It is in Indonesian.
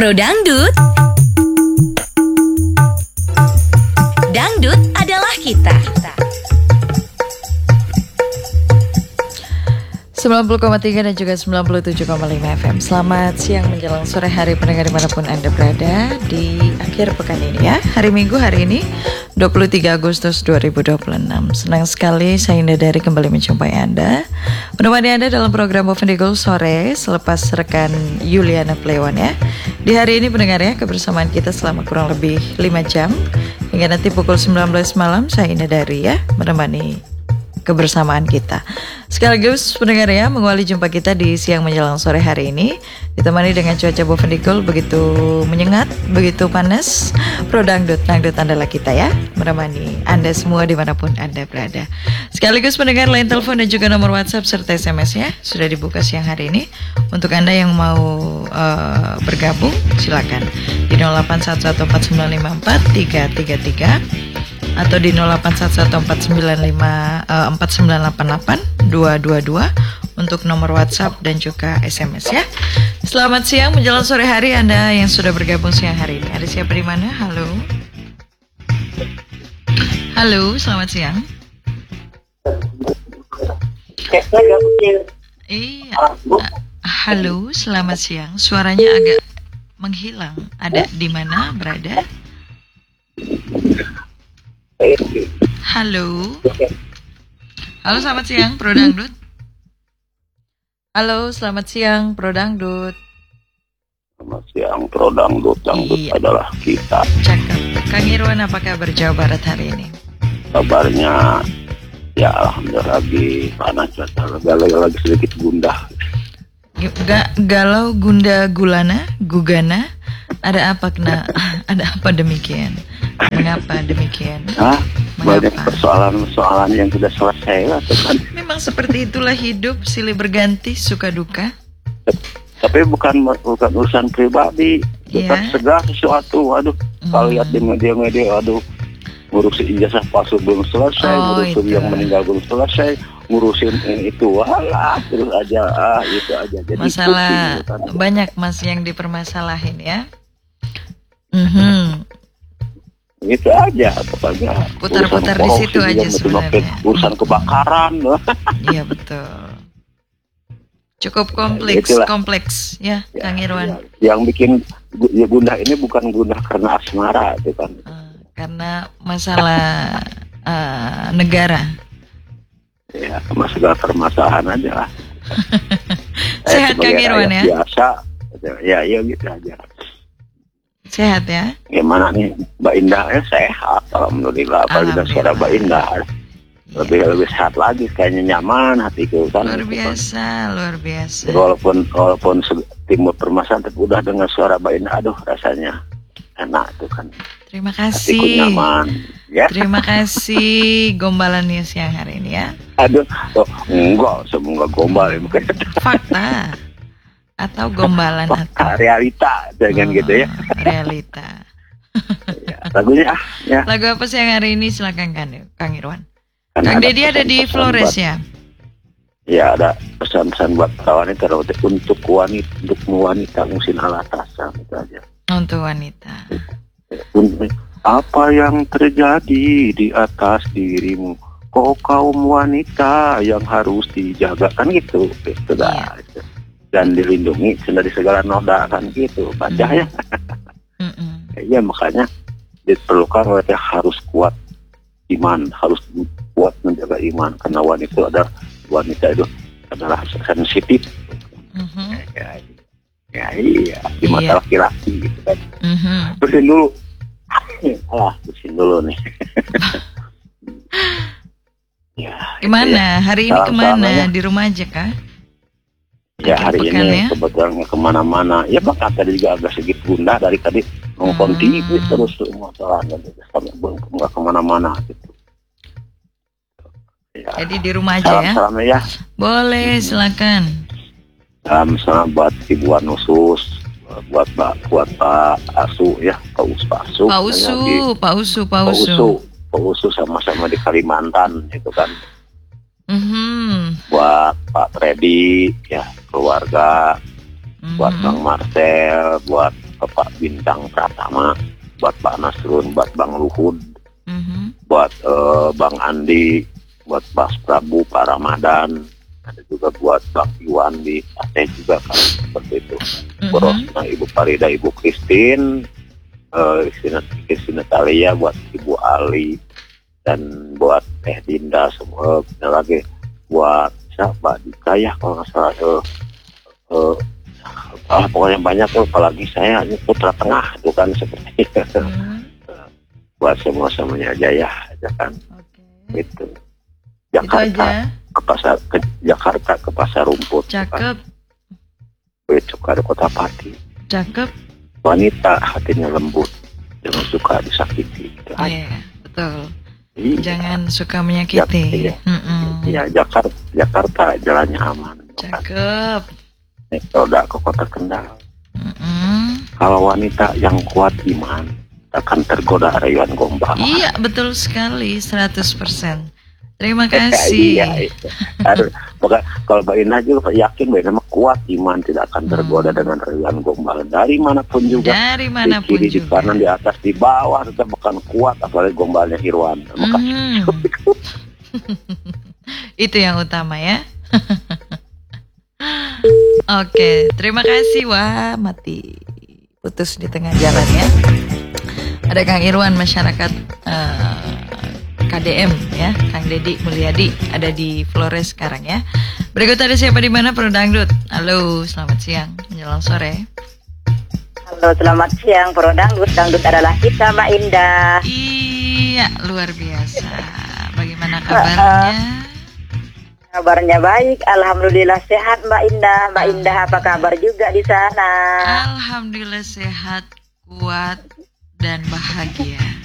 Pro Dangdut. Dangdut adalah kita. 90,3 dan juga 97,5 FM. Selamat siang menjelang sore hari pendengar dimanapun Anda berada di akhir pekan ini ya. Hari Minggu hari ini 23 Agustus 2026. Senang sekali saya Indah Dari kembali menjumpai Anda, menemani Anda dalam program Bovendigul sore selepas rekan Yuliana Plewan ya. Di hari ini pendengar ya, kebersamaan kita selama kurang lebih 5 jam hingga nanti pukul 19 malam. Saya Indah Dari ya, menemani kebersamaan kita. Sekaligus pendengar ya, mengawali jumpa kita di siang menjelang sore hari ini, ditemani dengan cuaca Bovendigul begitu menyengat, begitu panas. Pro Dangdut, Dangdut andalah kita ya, menemani Anda semua dimanapun Anda berada. Sekaligus pendengar, line telepon dan juga nomor WhatsApp serta SMS ya sudah dibuka siang hari ini. Untuk Anda yang mau bergabung, silakan di 081149543333 atau di 081149582222 untuk nomor WhatsApp dan juga SMS ya. Selamat siang menjelang sore hari Anda yang sudah bergabung siang hari ini. Ada siapa di mana? Halo. Halo, selamat siang. Iya. Halo, selamat siang. Suaranya agak menghilang. Ada di mana berada? Halo. Halo, selamat siang Pro Dangdut. Halo, selamat siang Pro Dangdut. Selamat siang Pro Dangdut. Dangdut iya, adalah kita. Cakep. Kang Irwan, apa kabar Jawa Barat hari ini? Kabarnya ya alhamdulillah lagi panas, lagi sedikit gundah. Galau, gunda, gulana, gugana. Ada apa kena? Ada apa demikian? Mengapa demikian? Banyak persoalan-persoalan yang sudah selesai lah kan. Memang seperti itulah hidup, silih berganti, suka duka. Tapi bukan urusan pribadi, bukan segala sesuatu. Waduh, kalau lihat di media-media, waduh, ngurusin ijazah palsu belum selesai, ngurusin yang meninggal belum selesai, ngurusin itu, walah, terus aja, itu aja. Jadi masalah banyak mas yang dipermasalahin ya. Itu aja pokoknya. Putar-putar di situ aja sebenarnya. Urusan kebakaran. Iya betul. Cukup kompleks ya, Kang Irwan. Yang bikin gundah ini bukan gundah karena asmara, itu kan. Karena masalah negara. Ya, masalah permasalahan aja lah. Sehat Kang Irwan ya. Biasa. Ya gitu aja. Sehat ya? Gimana nih Mbak Indah? Sehat, alhamdulillah. Apalagi udah suara Mbak Indah, lebih sehat lagi, kayaknya nyaman hatiku kan. Luar biasa. Walaupun timur permasalahan, tapi udah dengar suara Mbak Indah, aduh rasanya enak tuh kan. Terima kasih. Hatiku nyaman. Ya. Terima kasih gombalannya siang hari ini ya. Aduh, semoga gombal ya. Fakta. Atau gombalan atau realita dengan gitu ya. Realita. Ya, lagunya ya. Lagu apa sih yang hari ini, silakan Kang Irwan. Kang Deddy ada di Flores ya. Ya, ada pesan-pesan buat wanita untuk wanita musim alatasa itu aja. Untuk wanita. Apa yang terjadi di atas dirimu? Kok kaum wanita yang harus dijaga kan gitu. Itu dah. Iya. Dan dilindungi dari segala noda kan gitu, baca ya. Ya makanya diperlukan wanita harus kuat iman, harus kuat menjaga iman, karena wanita itu adalah sensitif. Ya iya, di mata laki-laki gitu kan. Bersihin dulu nih. Ya, kemana? Hari ini kemana? Di rumah aja kah? Ya hari ini kebetulan kemana-mana. Ya bahkan tadi juga agak sedikit gundah dari tadi nonton TV terus masalahnya nggak kemana-mana gitu. Ya. Jadi di rumah aja ya? Salam ya. Boleh, silakan. Salam buat Ibuan Usus, buat Pak Asu ya, Pak Usu sama-sama di Kalimantan itu kan. Buat Pak Freddy ya, keluarga, buat Bang Marcel, buat Bapak Bintang Pratama, buat Pak Nasrun, buat Bang Luhud, Mhm. buat Bang Andi, buat Mas Prabu, Pak Ramadan, ada juga buat Bang Iwan di Aceh juga kan seperti itu. Borosna Ibu Farida, Ibu Christine, Christine Natalia, buat Ibu Ali, dan buat Teh Dinda semua, dan lagi buat siapa Dika ya kalau nggak salah pokoknya banyak tuh, apalagi saya ini putra tengah tuh kan seperti itu. Buat semuanya Jaya aja kan Oke. itu. Itu Jakarta aja. Jakarta ke Pasar Rumput, Cakep, besok ada Kota Pati. cakep. Wanita hatinya lembut, jangan suka disakiti. Itu aja. Iya, betul. Iya. Jangan suka menyakiti. Iya. Iya, Jakarta jalannya aman. Cakep. Naik roda ke Kota Kendal. Kalau wanita yang kuat iman akan tergoda rayuan gombal. Iya, betul sekali, 100%. Terima kasih. Iya, itu. Kalau Mbak Ina juga yakin Mbak Ina mah kuat iman, tidak akan tergoda dengan rayuan gombal dari manapun juga. Dari manapun di kiri, juga. di kanan, di atas, di bawah tetap akan kuat, apalagi gombalnya Irwan. Itu yang utama ya. Oke, terima kasih. Wah, mati putus di tengah jalan ya. Ada Kang Irwan, masyarakat KDM ya, Kang Dedi Mulyadi ada di Flores sekarang ya. Berikut ada siapa di mana Pro Dangdut. Halo, selamat siang menjelang sore. Halo, selamat siang Pro Dangdut. Dangdut adalah kita, Mbak Indah. Iya, luar biasa. Bagaimana kabarnya? Kabarnya baik, alhamdulillah sehat Mbak Indah. Mbak Indah apa kabar juga di sana? Alhamdulillah sehat, kuat dan bahagia.